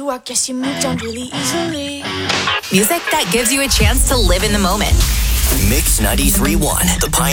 I guess you moved on really easily. Music that gives you a chance to live in the moment. Mix 93.1, the